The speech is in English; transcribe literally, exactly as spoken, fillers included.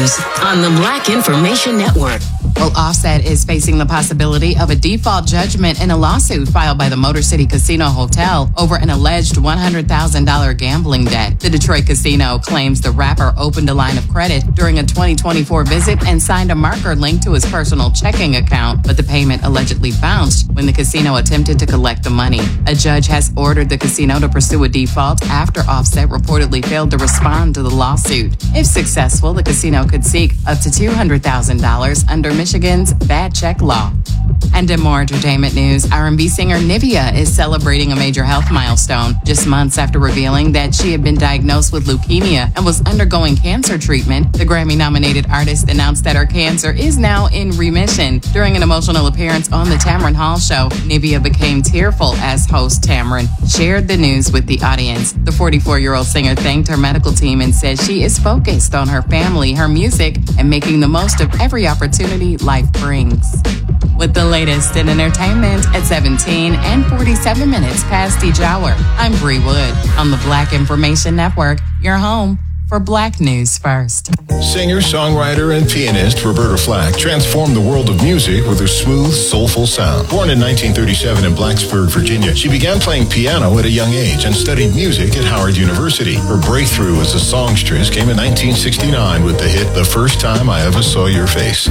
News on the Black Information Network. Well, Offset is facing the possibility of a default judgment in a lawsuit filed by the Motor City Casino Hotel over an alleged one hundred thousand dollars gambling debt. The Detroit Casino claims the rapper opened a line of credit during a twenty twenty-four visit and signed a marker linked to his personal checking account, but the payment allegedly bounced when the casino attempted to collect the money. A judge has ordered the casino to pursue a default after Offset reportedly failed to respond to the lawsuit. If successful, the casino could seek up to two hundred thousand dollars under Michigan's bad check law. And in more entertainment news, R and B singer Nivea is celebrating a major health milestone just months after revealing that she had been diagnosed with leukemia and was undergoing cancer treatment. The Grammy-nominated artist announced that her cancer is now in remission. During an emotional appearance on the Tamron Hall show, Nivea became tearful as host Tamron shared the news with the audience. The forty-four-year-old singer thanked her medical team and said she is focused on her family, her music, and making the most of every opportunity life brings. With the latest in entertainment at seventeen and forty-seven minutes past each hour, I'm Bree Wood on the Black Information Network, your home for Black News First. Singer, songwriter, and pianist Roberta Flack transformed the world of music with her smooth, soulful sound. Born in nineteen thirty-seven in Blacksburg, Virginia, she began playing piano at a young age and studied music at Howard University. Her breakthrough as a songstress came in nineteen sixty-nine with the hit The First Time I Ever Saw Your Face.